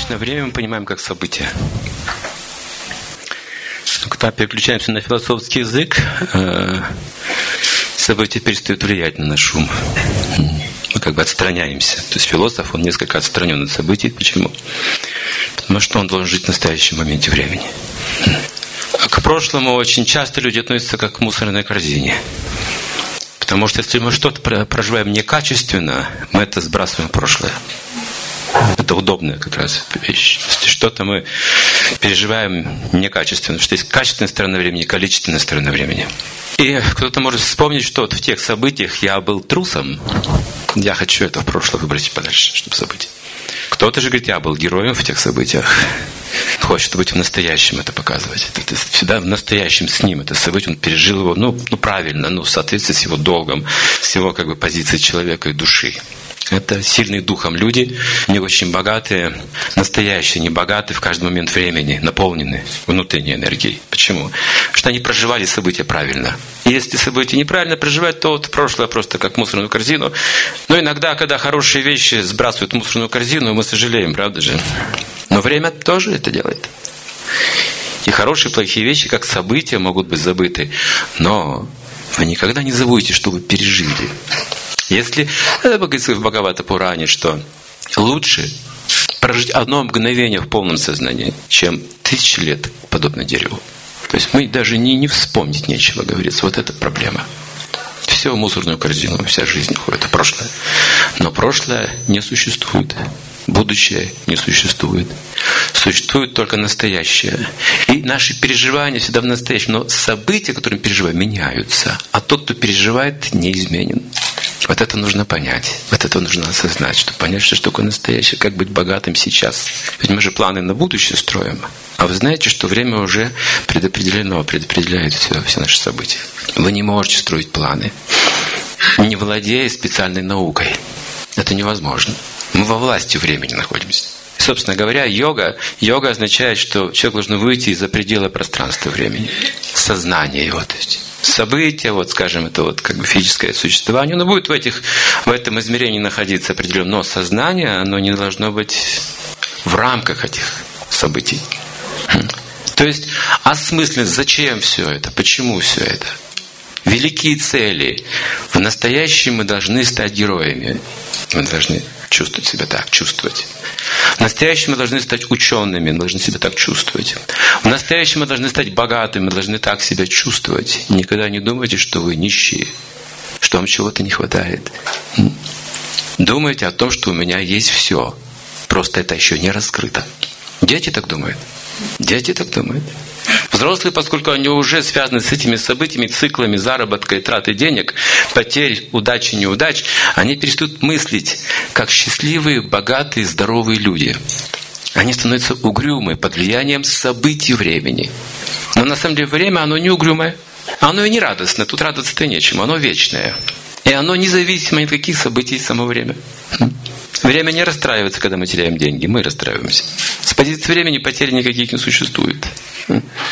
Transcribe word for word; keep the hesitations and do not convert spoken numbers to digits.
Обычно время мы понимаем как событие. Но когда переключаемся на философский язык, события перестают влиять на наш ум. Мы как бы отстраняемся. То есть философ, он несколько отстранен от событий. Почему? Потому что он должен жить в настоящем моменте времени. К прошлому очень часто люди относятся как к мусорной корзине. Потому что если мы что-то проживаем некачественно, мы это сбрасываем в прошлое. Это удобная как раз вещь. Если что-то мы переживаем некачественно, что есть качественная сторона времени и количественная сторона времени. И кто-то может вспомнить, что вот в тех событиях я был трусом, я хочу это в прошлое выбросить подальше, чтобы забыть. Кто-то же говорит, я был героем в тех событиях. Хочет быть в настоящем это показывать. Это всегда в настоящем с ним это событие, он пережил его ну, ну, правильно, ну, в соответствии с его долгом, с его как бы, позицией человека и души. Это сильные духом люди, не очень богатые, настоящие, не богатые в каждый момент времени, наполнены внутренней энергией. Почему? Потому что они проживали события правильно. И если события неправильно проживать, то вот прошлое просто как мусорную корзину. Но иногда, когда хорошие вещи сбрасывают в мусорную корзину, мы сожалеем, правда же? Но время тоже это делает. И хорошие, плохие вещи, как события, могут быть забыты. Но вы никогда не забудете, что вы пережили. Если, это говорится в Бхагавата-пуране, что лучше прожить одно мгновение в полном сознании, чем тысячи лет подобно дереву. То есть мы даже не, не вспомнить нечего, говорится. Вот это проблема. Все в мусорную корзину, вся жизнь уходит, это прошлое. Но прошлое не существует. Будущее не существует. Существует только настоящее. И наши переживания всегда в настоящем. Но события, которые мы переживаем, меняются. А тот, кто переживает, неизменен. Вот это нужно понять. Вот это нужно осознать, чтобы понять, что такое настоящее, как быть богатым сейчас. Ведь мы же планы на будущее строим. А вы знаете, что время уже предопределено, предопределяет все, все наши события. Вы не можете строить планы, не владея специальной наукой. Это невозможно. Мы во власти времени находимся. И, собственно говоря, йога, йога означает, что человек должен выйти из-за пределы пространства времени. Сознание его, то есть. События, вот, скажем, это вот как бы физическое существование, оно будет в, этих, в этом измерении находиться определенно, но сознание, оно не должно быть в рамках этих событий. То есть осмысленность, зачем все это, почему все это? Великие цели. В настоящем мы должны стать героями. Мы должны чувствовать себя так, чувствовать. В настоящем мы должны стать учеными, мы должны себя так чувствовать. В настоящем мы должны стать богатыми, мы должны так себя чувствовать. Никогда не думайте, что вы нищие, что вам чего-то не хватает. Думайте о том, что у меня есть все. Просто это еще не раскрыто. Дети так думают. Дети так думают. Взрослые, поскольку они уже связаны с этими событиями, циклами заработка и траты денег, потерь, удачи, неудач, они перестают мыслить как счастливые, богатые, здоровые люди. Они становятся угрюмы под влиянием событий времени. Но на самом деле время, оно не угрюмое. Оно и не радостное. Тут радоваться-то нечему. Оно вечное. И оно независимо от каких событий само время. Время не расстраивается, когда мы теряем деньги. Мы расстраиваемся. С позиции времени потерь никаких не существует.